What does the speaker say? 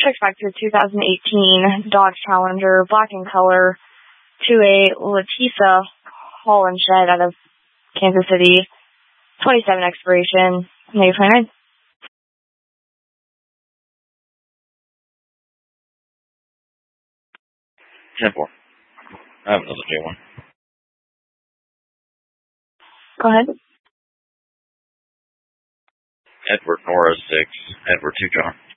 Check back to 2018 Dodge Challenger, black in color, to a Latisa haul and shed out of Kansas City. 27 expiration, May 29th. 10-4. I have another J1. Go ahead. Edward Nora 6, Edward 2 John.